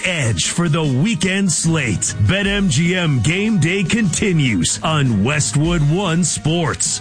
edge for the weekend slate. BetMGM Game Day continues on Westwood One Sports.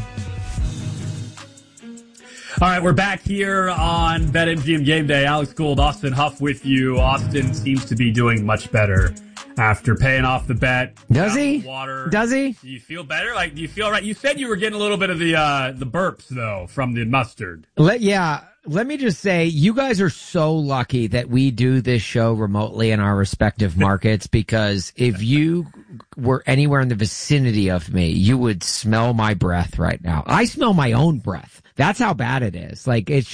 All right, we're back here on BetMGM Game Day. Alex Gould, Austin Huff with you. Austin seems to be doing much better after paying off the bet. Does he? Water. Does he? Do you feel better? Like, do you feel right? You said you were getting a little bit of the burps though from the mustard. Let me just say, you guys are so lucky that we do this show remotely in our respective markets, because if you were anywhere in the vicinity of me, you would smell my breath right now. I smell my own breath. That's how bad it is. Like, it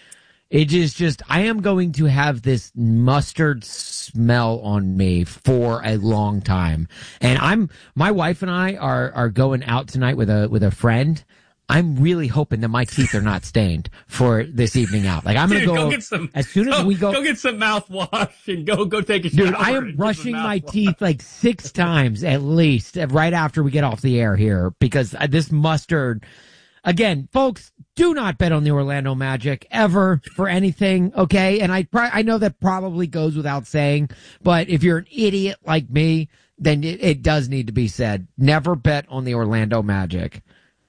is just, I am going to have this mustard smell on me for a long time. And my wife and I are going out tonight with a friend. I'm really hoping that my teeth are not stained for this evening out. Like, I'm going to go get some, as soon as we go get some mouthwash and go take a shower. Dude, I am brushing my teeth like 6 times at least right after we get off the air here, because this mustard. Again, folks, do not bet on the Orlando Magic ever for anything, okay? And I know that probably goes without saying, but if you're an idiot like me, then it does need to be said. Never bet on the Orlando Magic.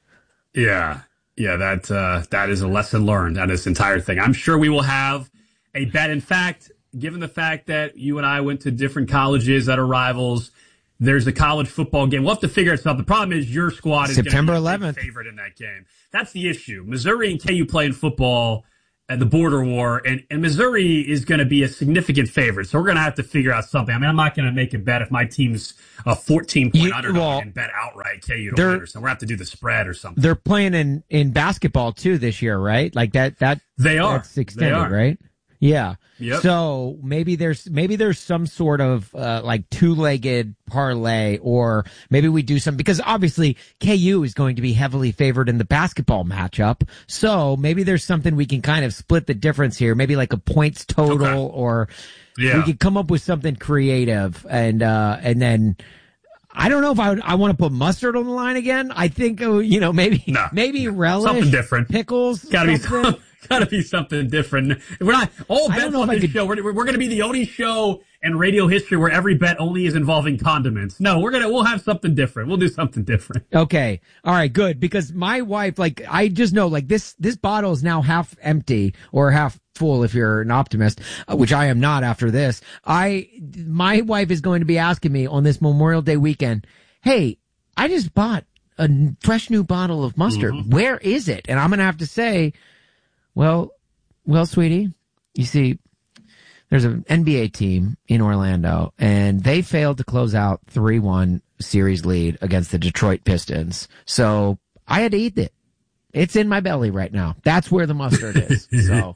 Yeah, that is a lesson learned on this entire thing. I'm sure we will have a bet. In fact, given the fact that you and I went to different colleges that are rivals, there's a college football game. We'll have to figure it out. The problem is your squad is September going to be 11th. the favorite in that game. That's the issue. Missouri and KU playing football at the border war, and Missouri is going to be a significant favorite. So we're going to have to figure out something. I mean, I'm not going to make a bet if my team's a 14-point underdog and bet outright KU to win or something. We're going to have to do the spread or something. They're playing in basketball too this year, right? Like that they are. That's extended, right? Yeah. Yep. So maybe there's some sort of like two-legged parlay, or maybe we do some, because obviously KU is going to be heavily favored in the basketball matchup. So maybe there's something we can kind of split the difference here. Maybe like a points total, or we could come up with something creative, and then I don't know if I want to put mustard on the line again. I think maybe relish, something different, pickles, Gotta be something different. We're not all bets on this show. We're going to be the only show in radio history where every bet only is involving condiments. No, we'll have something different. We'll do something different. Okay. All right, good. Because my wife, like, I just know, like, this bottle is now half empty, or half full if you're an optimist, which I am not after this. My wife is going to be asking me on this Memorial Day weekend, hey, I just bought a fresh new bottle of mustard. Mm-hmm. Where is it? And I'm going to have to say, well, sweetie, you see, there's an NBA team in Orlando, and they failed to close out 3-1 series lead against the Detroit Pistons. So I had to eat it. It's in my belly right now. That's where the mustard is. So,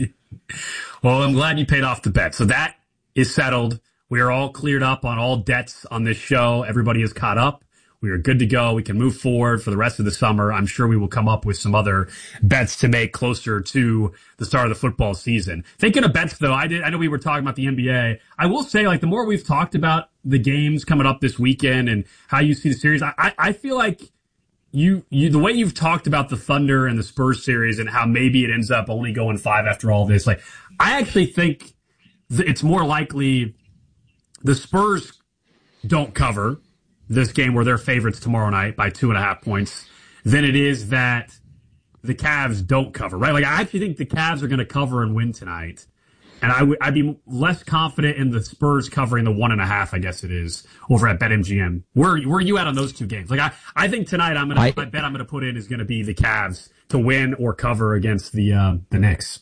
well, I'm glad you paid off the bet. So that is settled. We are all cleared up on all debts on this show. Everybody is caught up. We are good to go. We can move forward for the rest of the summer. I'm sure we will come up with some other bets to make closer to the start of the football season. Thinking of bets, though, I know we were talking about the NBA. I will say, like, the more we've talked about the games coming up this weekend and how you see the series, I feel like you the way you've talked about the Thunder and the Spurs series and how maybe it ends up only going 5 after all this, like, I actually think it's more likely the Spurs don't cover this game where they're favorites tomorrow night by 2.5 points than it is that the Cavs don't cover, right? Like, I actually think the Cavs are going to cover and win tonight. And I'd be less confident in the Spurs covering the 1.5, I guess it is, over at BetMGM. Where are you at on those two games? Like, I think tonight my bet I'm going to put in is going to be the Cavs to win or cover against the Knicks.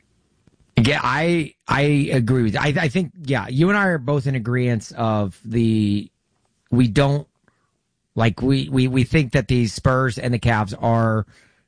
Yeah, I agree with you. I think, you and I are both in agreement of we don't, like, we think that the Spurs and the Cavs are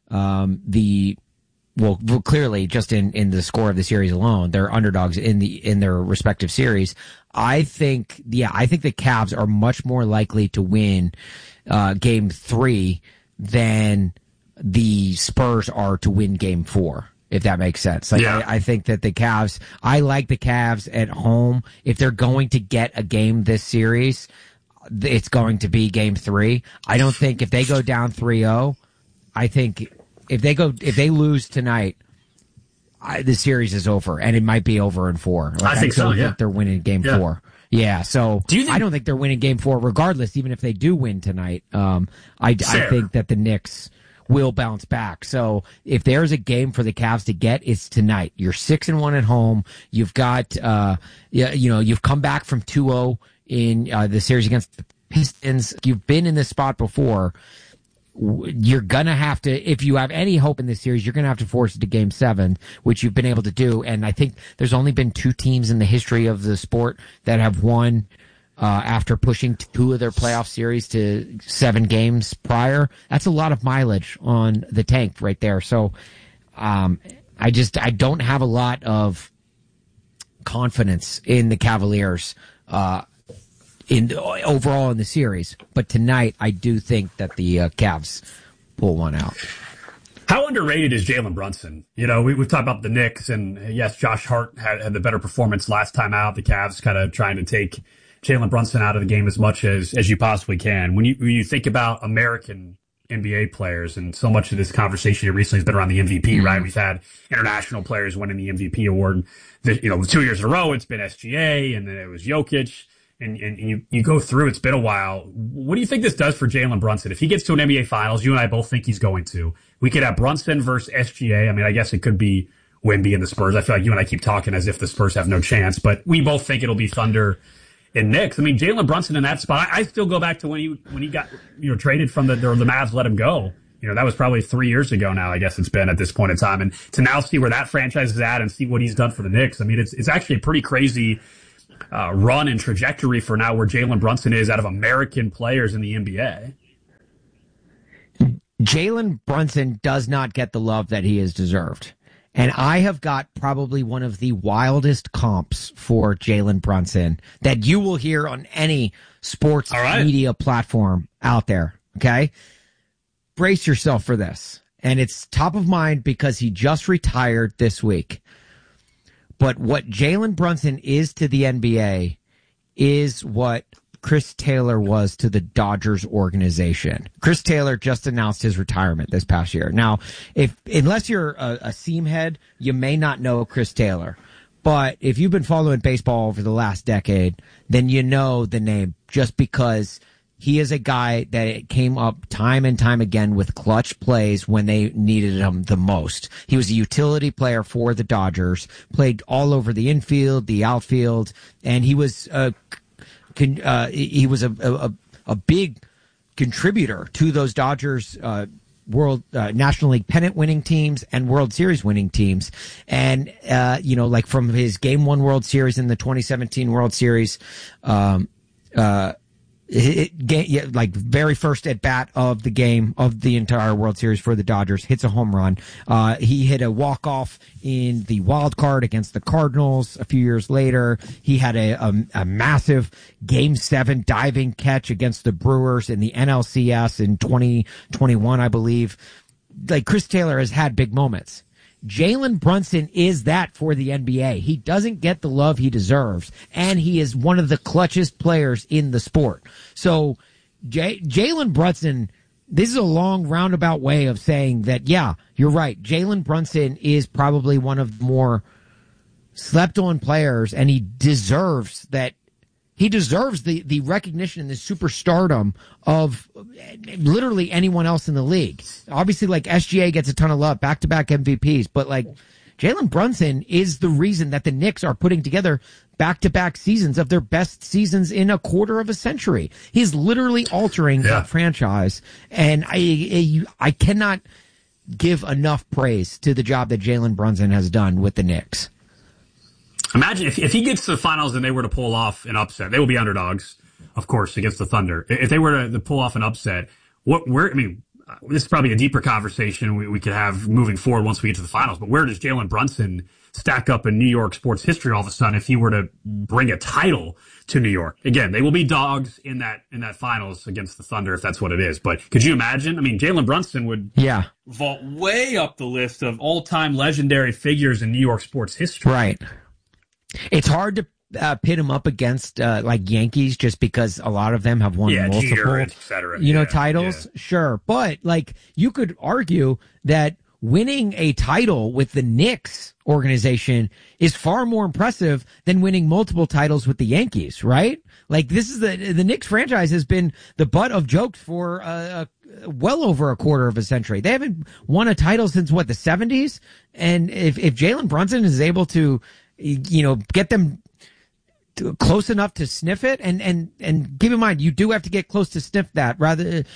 clearly just in the score of the series alone, they're underdogs in their respective series. I think the Cavs are much more likely to win game 3 than the Spurs are to win game 4. If that makes sense. Like, yeah. I think that I like the Cavs at home. If they're going to get a game this series, it's going to be game 3. I don't think if they go down 3-0, I think if they lose tonight, the series is over, and it might be over in 4. I think so. Yeah, think they're winning game 4. Yeah, so I don't think they're winning game 4 regardless, even if they do win tonight. I think that the Knicks will bounce back. So if there's a game for the Cavs to get, it's tonight. You're 6-1 at home. You've got, you've come back from 2-0 in the series against the Pistons. You've been in this spot before. You're going to have to, if you have any hope in this series, you're going to have to force it to game 7, which you've been able to do. And I think there's only been 2 teams in the history of the sport that have won after pushing 2 of their playoff series to 7 games prior. That's a lot of mileage on the tank right there. So I don't have a lot of confidence in the Cavaliers overall in the series, but tonight I do think that the Cavs pull one out. How underrated is Jalen Brunson? We've talked about the Knicks, and yes, Josh Hart had the better performance last time out. The Cavs kind of trying to take Jalen Brunson out of the game as much as you possibly can. When you think about American NBA players, and so much of this conversation recently has been around the MVP, right? We've had international players winning the MVP award. 2 years in a row, it's been SGA, and then it was Jokic. And you go through, it's been a while. What do you think this does for Jalen Brunson? If he gets to an NBA Finals, you and I both think he's going to. We could have Brunson versus SGA. I mean, I guess it could be Wemby and the Spurs. I feel like you and I keep talking as if the Spurs have no chance, but we both think it'll be Thunder and Knicks. I mean, Jalen Brunson in that spot, I still go back to when he got traded from the Mavs let him go. That was probably 3 years ago now, I guess it's been at this point in time. And to now see where that franchise is at and see what he's done for the Knicks, I mean, it's actually a pretty crazy run and trajectory for now where Jalen Brunson is out of American players in the NBA. Jalen Brunson does not get the love that he has deserved. And I have got probably one of the wildest comps for Jalen Brunson that you will hear on any sports media platform out there. Okay? Brace yourself for this. And it's top of mind because he just retired this week. But what Jalen Brunson is to the NBA is what Chris Taylor was to the Dodgers organization. Chris Taylor just announced his retirement this past year. Now, unless you're a seam head, you may not know Chris Taylor. But if you've been following baseball over the last decade, then you know the name just because he is a guy that came up time and time again with clutch plays when they needed him the most. He was a utility player for the Dodgers, played all over the infield, the outfield, and he was a big contributor to those Dodgers National League pennant winning teams and World Series winning teams. And like from his Game 1 World Series in the 2017 World Series, very first at bat of the game of the entire World Series for the Dodgers, hits a home run. He hit a walk-off in the wild card against the Cardinals a few years later. He had a massive Game 7 diving catch against the Brewers in the NLCS in 2021, I believe. Like, Chris Taylor has had big moments. Jalen Brunson is that for the NBA. He doesn't get the love he deserves, and he is one of the clutchest players in the sport. So Jalen Brunson, this is a long roundabout way of saying that, yeah, you're right. Jalen Brunson is probably one of the more slept-on players, and he deserves that. He deserves the recognition and the superstardom of literally anyone else in the league. Obviously, like, SGA gets a ton of love, back-to-back MVPs, but like, Jalen Brunson is the reason that the Knicks are putting together back-to-back seasons of their best seasons in a quarter of a century. He's literally altering that franchise, and I cannot give enough praise to the job that Jalen Brunson has done with the Knicks. Imagine if he gets to the finals and they were to pull off an upset. They will be underdogs, of course, against the Thunder. If they were to pull off an upset, this is probably a deeper conversation we could have moving forward once we get to the finals. But where does Jalen Brunson stack up in New York sports history all of a sudden if he were to bring a title to New York? Again, they will be dogs in that finals against the Thunder if that's what it is. But could you imagine? I mean, Jalen Brunson would vault way up the list of all-time legendary figures in New York sports history. Right. It's hard to pit him up against like Yankees just because a lot of them have won multiple Jeter, et cetera. titles. Yeah. Sure. But like, you could argue that winning a title with the Knicks organization is far more impressive than winning multiple titles with the Yankees, right? Like, this is the Knicks franchise has been the butt of jokes for well over a quarter of a century. They haven't won a title since the 70s. And if Jalen Brunson is able to, get them close enough to sniff it, and keep in mind, you do have to get close to sniff that rather,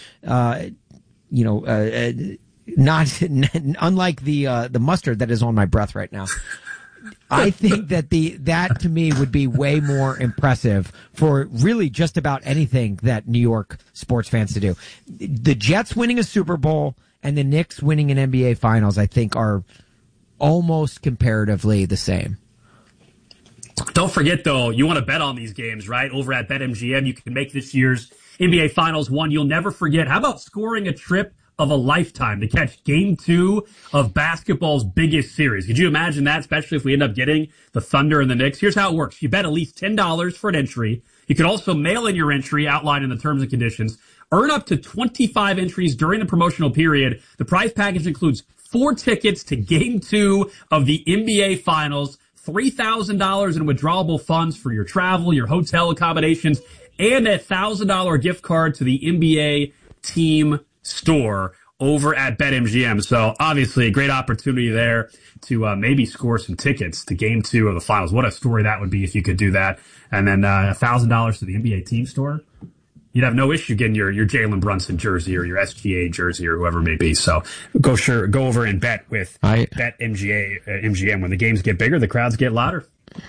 not unlike the mustard that is on my breath right now. I think that that to me would be way more impressive for really just about anything that New York sports fans to do. The Jets winning a Super Bowl and the Knicks winning an NBA Finals, I think, are almost comparatively the same. Don't forget, though, you want to bet on these games, right? Over at BetMGM, you can make this year's NBA Finals one you'll never forget. How about scoring a trip of a lifetime to catch Game 2 of basketball's biggest series? Could you imagine that, especially if we end up getting the Thunder and the Knicks? Here's how it works. You bet at least $10 for an entry. You can also mail in your entry outlined in the terms and conditions. Earn up to 25 entries during the promotional period. The prize package includes 4 tickets to Game 2 of the NBA Finals, $3,000 in withdrawable funds for your travel, your hotel accommodations, and a $1,000 gift card to the NBA team store over at BetMGM. So obviously a great opportunity there to maybe score some tickets to Game 2 of the Finals. What a story that would be if you could do that. And then $1,000 to the NBA team store. You'd have no issue getting your Jalen Brunson jersey or your SGA jersey or whoever it may be. So go over and bet with BetMGM. When the games get bigger, the crowds get louder.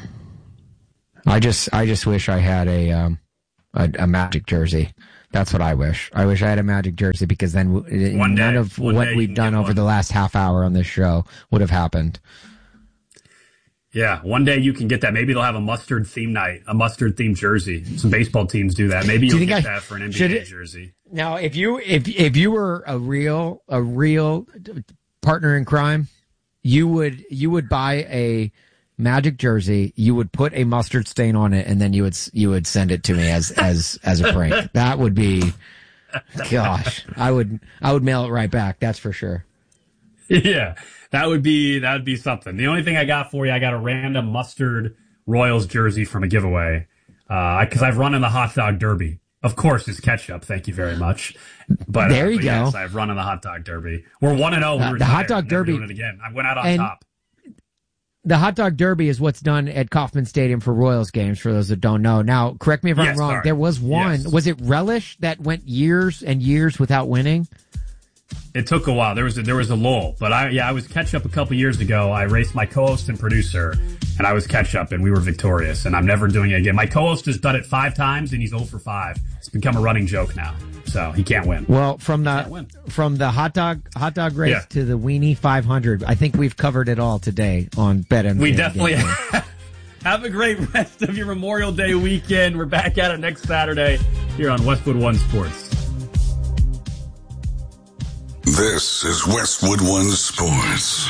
I just wish I had a Magic jersey. That's what I wish. I wish I had a Magic jersey, because then none of what we've done over the last half hour on this show would have happened. Yeah, one day you can get that. Maybe they'll have a mustard theme night, a mustard themed jersey. Some baseball teams do that. Maybe you'll get that for an NBA jersey. Now, if you were a real partner in crime, you would buy a Magic jersey, you would put a mustard stain on it, and then you would send it to me as a prank. That would be, gosh, I would mail it right back. That's for sure. Yeah, that would be something. The only thing I got for you, I got a random mustard Royals jersey from a giveaway, because I've run in the hot dog derby. Of course, it's ketchup. Thank you very much. But there you go. Yes, I've run in the hot dog derby. We're 1-0. The hot dog derby. Doing it again. I went out on top. The hot dog derby is what's done at Kauffman Stadium for Royals games, for those that don't know. Now, correct me if I'm wrong. Sorry. There was one. Yes. Was it Relish that went years and years without winning? It took a while. There was a lull, but I was ketchup a couple years ago. I raced my co-host and producer, and I was ketchup, and we were victorious. And I'm never doing it again. My co-host has done it 5 times, and he's 0 for 5. It's become a running joke now, so he can't win. Well, from the hot dog race to the Weenie 500, I think we've covered it all today on BetMGM. We definitely have a great rest of your Memorial Day weekend. We're back at it next Saturday here on Westwood One Sports. This is Westwood One Sports.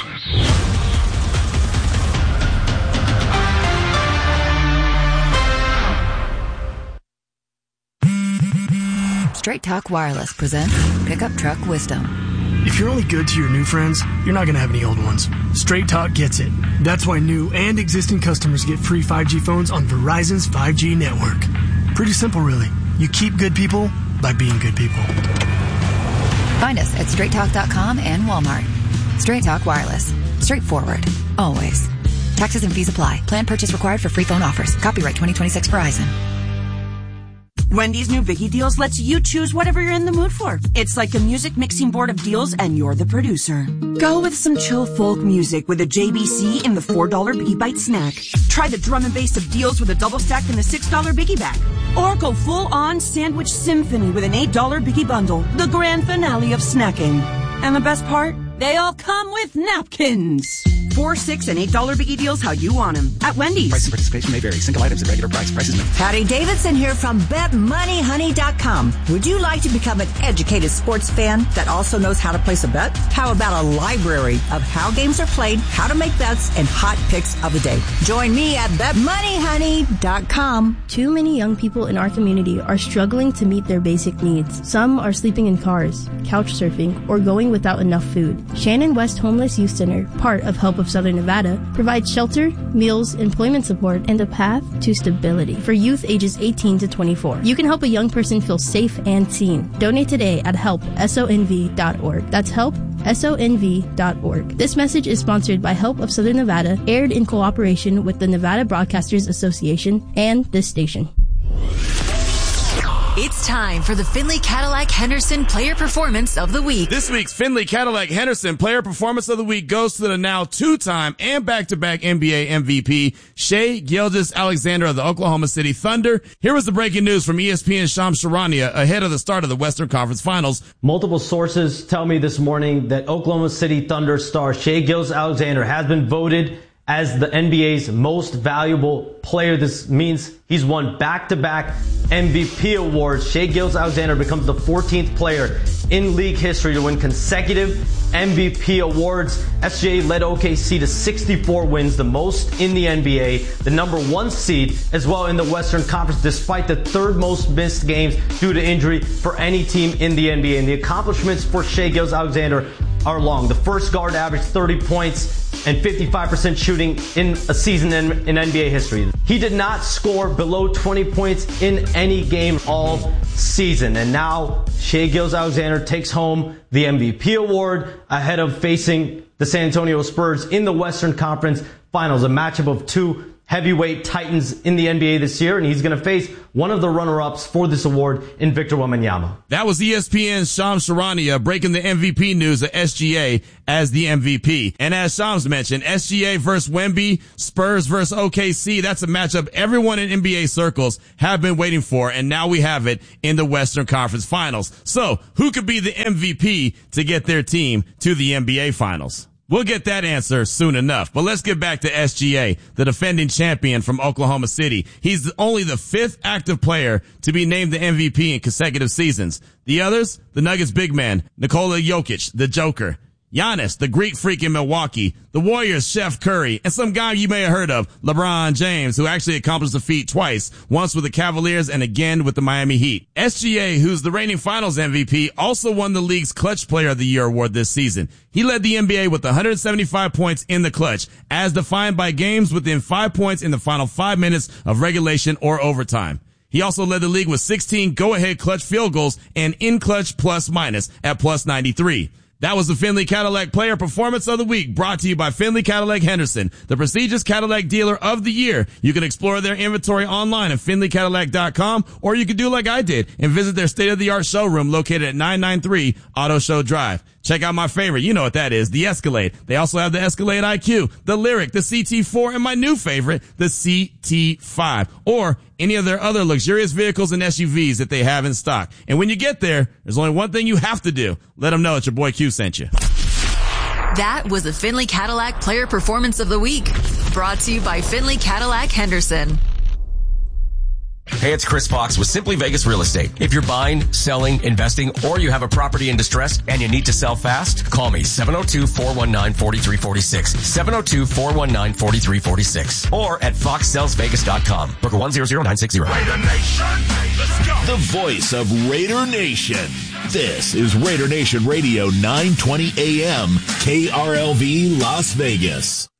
Straight Talk Wireless presents Pickup Truck Wisdom. If you're only good to your new friends, you're not going to have any old ones. Straight Talk gets it. That's why new and existing customers get free 5G phones on Verizon's 5G network. Pretty simple, really. You keep good people by being good people. Find us at straighttalk.com and Walmart. Straight Talk Wireless. Straightforward. Always. Taxes and fees apply. Plan purchase required for free phone offers. Copyright 2026 Verizon. Wendy's new Biggie Deals lets you choose whatever you're in the mood for. It's like a music mixing board of deals, and you're the producer. Go with some chill folk music with a JBC in the $4 Biggie Bite snack. Try the drum and bass of deals with a double stack in the $6 Biggie bag. Or go full-on sandwich symphony with an $8 Biggie bundle, the grand finale of snacking. And the best part? They all come with napkins. $4, $6, and $8 biggie deals how you want them at Wendy's. Price and participation may vary. Single items at regular price. Prices may. Patty Davidson here from BetMoneyHoney.com. Would you like to become an educated sports fan that also knows how to place a bet? How about a library of how games are played, how to make bets, and hot picks of the day? Join me at BetMoneyHoney.com. Too many young people in our community are struggling to meet their basic needs. Some are sleeping in cars, couch surfing, or going without enough food. Shannon West Homeless Youth Center, part of Help of Southern Nevada, provides shelter, meals, employment support, and a path to stability for youth ages 18 to 24. You can help a young person feel safe and seen. Donate today at helpsonv.org. That's helpsonv.org. This message is sponsored by Help of Southern Nevada, aired in cooperation with the Nevada Broadcasters Association and this station. It's time for the Findlay Cadillac Henderson Player Performance of the Week. This week's Findlay Cadillac Henderson Player Performance of the Week goes to the now two-time and back-to-back NBA MVP, Shai Gilgeous-Alexander of the Oklahoma City Thunder. Here was the breaking news from ESPN's Shams Charania ahead of the start of the Western Conference Finals. Multiple sources tell me this morning that Oklahoma City Thunder star Shai Gilgeous-Alexander has been voted as the NBA's most valuable player. This means he's won back-to-back MVP awards. Shai Gilgeous-Alexander becomes the 14th player in league history to win consecutive MVP awards. SGA led OKC to 64 wins, the most in the NBA, the number 1 seed as well in the Western Conference, despite the third most missed games due to injury for any team in the NBA. And the accomplishments for Shai Gilgeous-Alexander are long. The first guard averaged 30 points and 55% shooting in a season in NBA history. He did not score below 20 points in any game all season. And now Shai Gilgeous-Alexander takes home the MVP award ahead of facing the San Antonio Spurs in the Western Conference Finals, a matchup of two heavyweight titans in the NBA this year, and he's going to face one of the runner-ups for this award in Victor Wembanyama. That was ESPN's Shams Charania breaking the MVP news of SGA as the MVP. And as Shams mentioned, SGA versus Wemby, Spurs versus OKC, that's a matchup everyone in NBA circles have been waiting for, and now we have it in the Western Conference Finals. So, who could be the MVP to get their team to the NBA Finals? We'll get that answer soon enough, but let's get back to SGA, the defending champion from Oklahoma City. He's only the 5th active player to be named the MVP in consecutive seasons. The others, the Nuggets big man, Nikola Jokic, the Joker, Giannis, the Greek freak in Milwaukee, the Warriors' Chef Curry, and some guy you may have heard of, LeBron James, who actually accomplished the feat twice, once with the Cavaliers and again with the Miami Heat. SGA, who's the reigning Finals MVP, also won the league's Clutch Player of the Year award this season. He led the NBA with 175 points in the clutch, as defined by games within 5 points in the final 5 minutes of regulation or overtime. He also led the league with 16 go-ahead clutch field goals and in-clutch plus-minus at plus 93. That was the Findlay Cadillac Player Performance of the Week, brought to you by Findlay Cadillac Henderson, the prestigious Cadillac dealer of the year. You can explore their inventory online at FindlayCadillac.com, or you can do like I did and visit their state-of-the-art showroom located at 993 Auto Show Drive. Check out my favorite, you know what that is, the Escalade. They also have the Escalade IQ, the Lyriq, the CT4, and my new favorite, the CT5, or any of their other luxurious vehicles and SUVs that they have in stock. And when you get there, there's only one thing you have to do. Let them know that your boy Q sent you. That was the Findlay Cadillac Player Performance of the Week, brought to you by Findlay Cadillac Henderson. Hey, it's Chris Fox with Simply Vegas Real Estate. If you're buying, selling, investing, or you have a property in distress and you need to sell fast, call me 702-419-4346. 702-419-4346. Or at foxsellsvegas.com. Broker 100960. Raider Nation, let's go. The voice of Raider Nation. This is Raider Nation Radio 920 AM, KRLV Las Vegas.